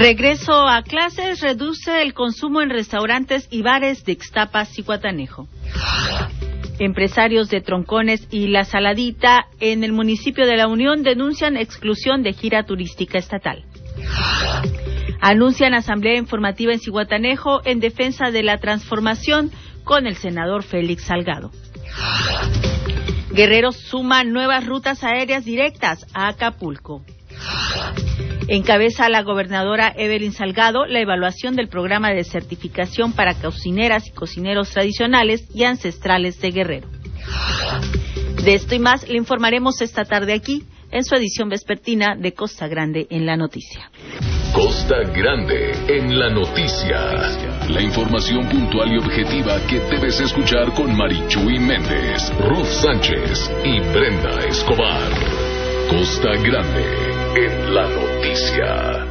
Regreso a clases reduce el consumo en restaurantes y bares de Ixtapa, Zihuatanejo. Empresarios de Troncones y La Saladita en el municipio de La Unión denuncian exclusión de gira turística estatal. Anuncian asamblea informativa en Zihuatanejo en defensa de la transformación con el senador Félix Salgado. Guerrero suma nuevas rutas aéreas directas a Acapulco. Encabeza la gobernadora Evelyn Salgado la evaluación del programa de certificación para cocineras y cocineros tradicionales y ancestrales de Guerrero. De esto y más le informaremos esta tarde aquí en su edición vespertina de Costa Grande en la Noticia. Costa Grande en la Noticia. La información puntual y objetiva que debes escuchar con Marichuy Méndez, Ruth Sánchez y Brenda Escobar. Costa Grande en la Noticia.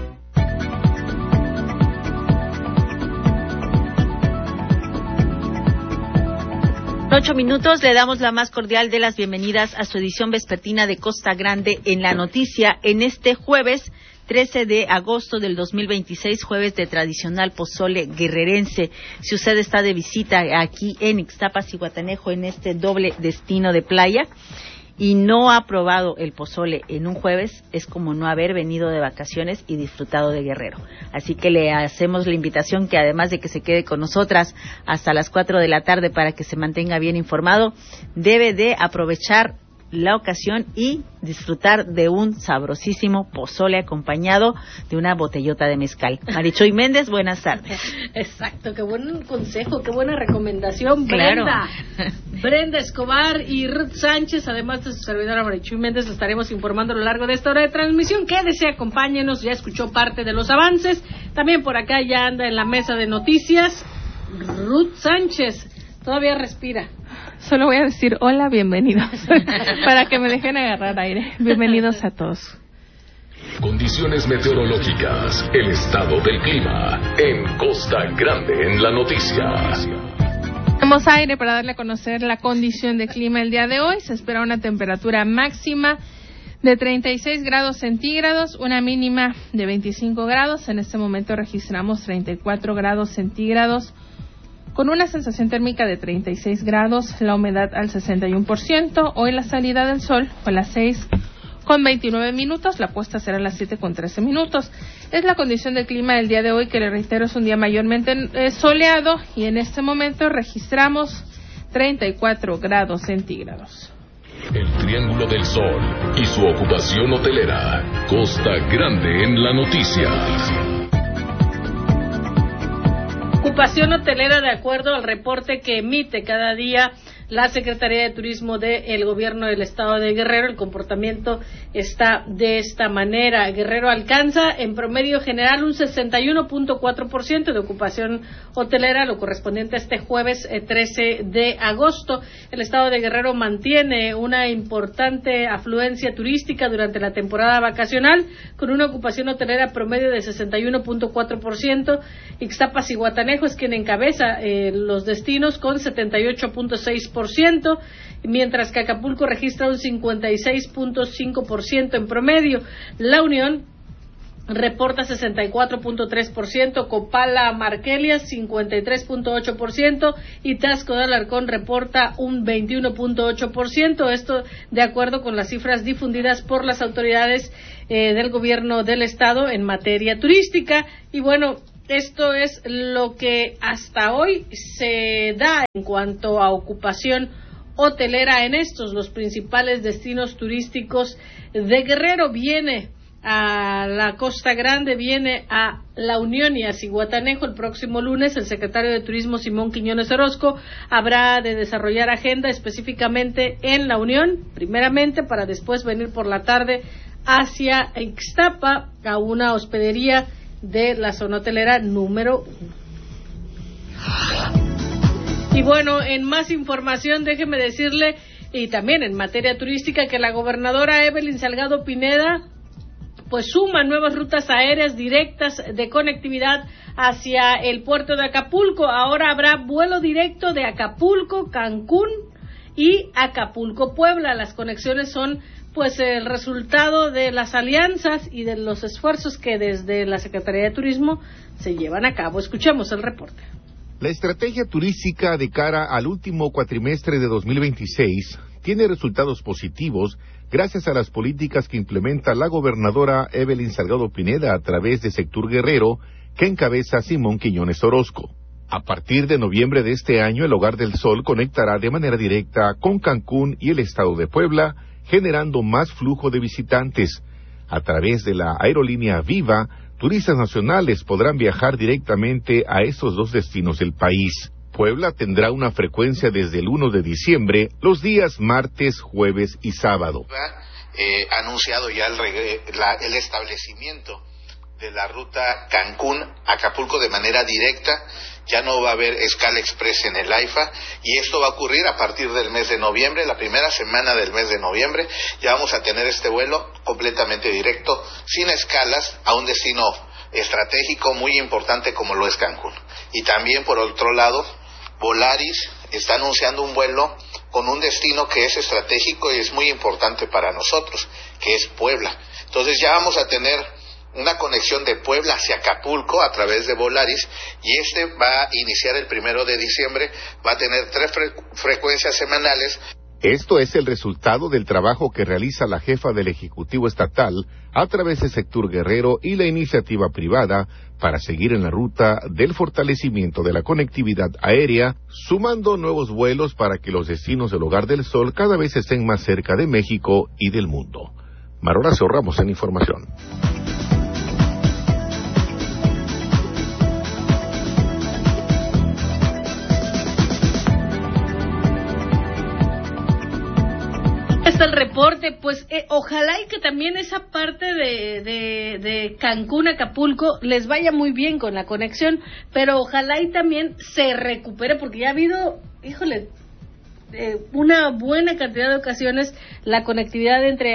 En 8 minutos le damos la más cordial de las bienvenidas a su edición vespertina de Costa Grande en la Noticia en este jueves 13 de agosto del 2026, jueves de tradicional pozole guerrerense. Si usted está de visita aquí en Ixtapa, Zihuatanejo, en este doble destino de playa, y no ha probado el pozole en un jueves, es como no haber venido de vacaciones y disfrutado de Guerrero. Así que le hacemos la invitación que además de que se quede con nosotras hasta las 4 de la tarde para que se mantenga bien informado, debe de aprovechar la ocasión y disfrutar de un sabrosísimo pozole acompañado de una botellota de mezcal. Marichuy Méndez, buenas tardes. Exacto, qué buen consejo, qué buena recomendación, claro. Brenda Escobar y Ruth Sánchez, además de su servidora Marichuy Méndez, le estaremos informando a lo largo de esta hora de transmisión. Quédese, acompáñenos, ya escuchó parte de los avances, también por acá ya anda en la mesa de noticias Ruth Sánchez, todavía respira. Solo voy a decir hola, bienvenidos, para que me dejen agarrar aire. Bienvenidos a todos. Condiciones meteorológicas, el estado del clima, en Costa Grande en la Noticia. Tenemos aire para darle a conocer la condición de clima el día de hoy. Se espera una temperatura máxima de 36 grados centígrados, una mínima de 25 grados. En este momento registramos 34 grados centígrados, con una sensación térmica de 36 grados, la humedad al 61%. Hoy la salida del sol fue a las 6:29, la puesta será a las 7:13. Es la condición del clima del día de hoy, que le reitero es un día mayormente soleado, y en este momento registramos 34 grados centígrados. El Triángulo del Sol y su ocupación hotelera. Costa Grande en la Noticia. Ocupación hotelera, de acuerdo al reporte que emite cada día la Secretaría de Turismo del Gobierno del Estado de Guerrero, el comportamiento está de esta manera. Guerrero alcanza en promedio general un 61.4% de ocupación hotelera, lo correspondiente a este jueves 13 de agosto. El Estado de Guerrero mantiene una importante afluencia turística durante la temporada vacacional, con una ocupación hotelera promedio de 61.4%. Ixtapa, Zihuatanejo es quien encabeza los destinos con 78.6%, mientras que Acapulco registra un 56.5% en promedio. La Unión reporta 64.3%, Copala Marquelia 53.8% y Taxco de Alarcón reporta un 21.8%, esto de acuerdo con las cifras difundidas por las autoridades del gobierno del estado en materia turística. Y bueno, esto es lo que hasta hoy se da en cuanto a ocupación hotelera en los principales destinos turísticos de Guerrero. Viene a la Costa Grande, viene a La Unión y a Zihuatanejo el próximo lunes. El secretario de Turismo, Simón Quiñones Orozco, habrá de desarrollar agenda específicamente en La Unión, primeramente, para después venir por la tarde hacia Ixtapa, a una hospedería de la zona hotelera número 1. Y bueno, en más información, déjeme decirle, y también en materia turística, que la gobernadora Evelyn Salgado Pineda pues suma nuevas rutas aéreas directas de conectividad hacia el puerto de Acapulco. Ahora habrá vuelo directo de Acapulco, Cancún y Acapulco, Puebla. Las conexiones son pues el resultado de las alianzas y de los esfuerzos que desde la Secretaría de Turismo se llevan a cabo. Escuchemos el reporte. La estrategia turística de cara al último cuatrimestre de 2026 tiene resultados positivos gracias a las políticas que implementa la gobernadora Evelyn Salgado Pineda a través de Sectur Guerrero, que encabeza Simón Quiñones Orozco. A partir de noviembre de este año, el Hogar del Sol conectará de manera directa con Cancún y el estado de Puebla, generando más flujo de visitantes. A través de la aerolínea Viva, turistas nacionales podrán viajar directamente a estos dos destinos del país. Puebla tendrá una frecuencia desde el 1 de diciembre, los días martes, jueves y sábado. Anunciado ya el establecimiento de la ruta Cancún-Acapulco de manera directa. Ya no va a haber escala express en el AIFA, y esto va a ocurrir a partir del mes de noviembre, la primera semana del mes de noviembre. Ya vamos a tener este vuelo completamente directo, sin escalas, a un destino estratégico muy importante como lo es Cancún. Y también, por otro lado, Volaris está anunciando un vuelo con un destino que es estratégico y es muy importante para nosotros, que es Puebla. Entonces ya vamos a tener una conexión de Puebla hacia Acapulco a través de Volaris, y este va a iniciar el 1 de diciembre, va a tener 3 frecuencias semanales. Esto es el resultado del trabajo que realiza la jefa del Ejecutivo Estatal a través de Sectur Guerrero y la iniciativa privada para seguir en la ruta del fortalecimiento de la conectividad aérea, sumando nuevos vuelos para que los destinos del Hogar del Sol cada vez estén más cerca de México y del mundo. Horacio Ramos en información. El reporte, pues ojalá y que también esa parte de Cancún, Acapulco les vaya muy bien con la conexión, pero ojalá y también se recupere, porque ya ha habido, una buena cantidad de ocasiones la conectividad entre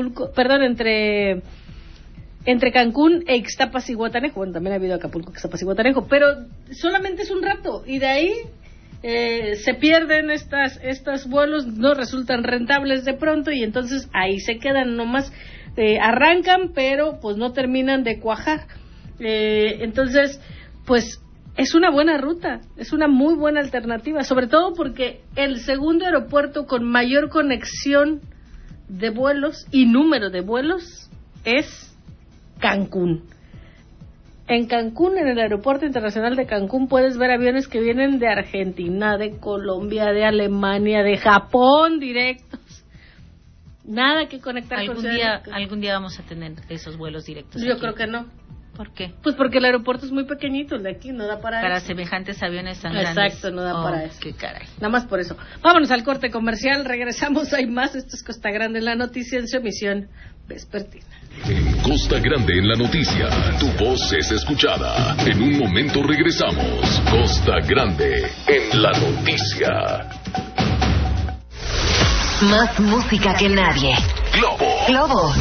Cancún e Ixtapas y Guatanejo. Bueno, también ha habido Acapulco, Ixtapas y Guatanejo, pero solamente es un rato, y de ahí se pierden estos vuelos, no resultan rentables de pronto, y entonces ahí se quedan, nomás arrancan, pero pues no terminan de cuajar. Entonces, pues es una buena ruta, es una muy buena alternativa, sobre todo porque el segundo aeropuerto con mayor conexión de vuelos y número de vuelos es Cancún. En Cancún, en el Aeropuerto Internacional de Cancún, puedes ver aviones que vienen de Argentina, de Colombia, de Alemania, de Japón, directos. Nada que conectar con Ciudad. ¿Algún día vamos a tener esos vuelos directos? Yo aquí? creo que no. ¿Por qué? Pues porque el aeropuerto es muy pequeñito, el de aquí no da para eso. Semejantes aviones tan grandes. Exacto, no da para eso. Qué caray. Nada más por eso. Vámonos al corte comercial, regresamos, hay más. Esto es Costa Grande en la noticia en su emisión vespertina. En Costa Grande en la noticia, tu voz es escuchada. En un momento regresamos. Costa Grande en la noticia. Más música que nadie. Globo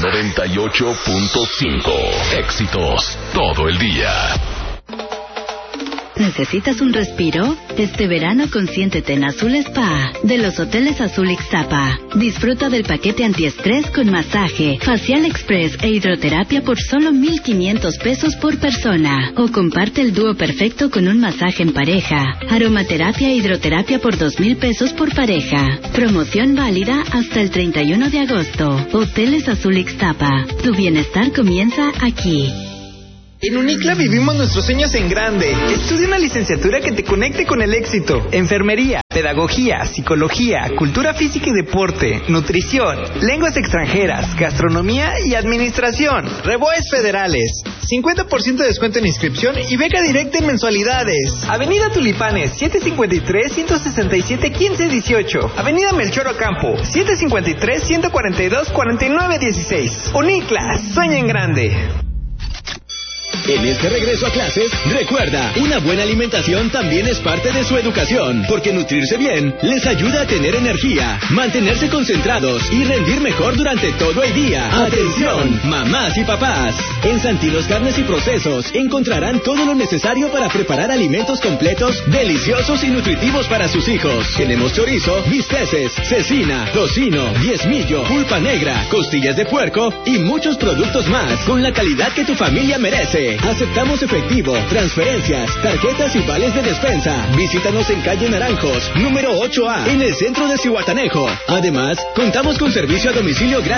98.5. Éxitos todo el día. ¿Necesitas un respiro? Este verano consiéntete en Azul Spa, de los Hoteles Azul Ixtapa. Disfruta del paquete antiestrés con masaje, facial express e hidroterapia por solo 1,500 pesos por persona. O comparte el dúo perfecto con un masaje en pareja, aromaterapia e hidroterapia por 2,000 pesos por pareja. Promoción válida hasta el 31 de agosto. Hoteles Azul Ixtapa. Tu bienestar comienza aquí. En Unicla vivimos nuestros sueños en grande. Estudia una licenciatura que te conecte con el éxito. Enfermería, pedagogía, psicología, cultura física y deporte, nutrición, lenguas extranjeras, gastronomía y administración. Reboes federales. 50% de descuento en inscripción y beca directa en mensualidades. Avenida Tulipanes, 753-167-1518. Avenida Melchor Ocampo, 753-142-4916. Unicla, sueña en grande. En este regreso a clases, recuerda, una buena alimentación también es parte de su educación, porque nutrirse bien les ayuda a tener energía, mantenerse concentrados y rendir mejor durante todo el día. ¡Atención, mamás y papás! En Santinos Carnes y Procesos encontrarán todo lo necesario para preparar alimentos completos, deliciosos y nutritivos para sus hijos. Tenemos chorizo, bisteces, cecina, tocino, diezmillo, pulpa negra, costillas de puerco y muchos productos más con la calidad que tu familia merece. Aceptamos efectivo, transferencias, tarjetas y vales de despensa. Visítanos en calle Naranjos, número 8A, en el centro de Zihuatanejo. Además, contamos con servicio a domicilio gratis